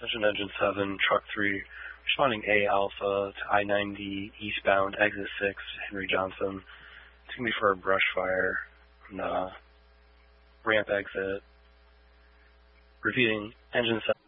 Attention Engine 7, Truck 3, responding A Alpha to I-90 eastbound, exit 6, Henry Johnson. It's going to be for a brush fire on the ramp exit. Repeating, Engine 7.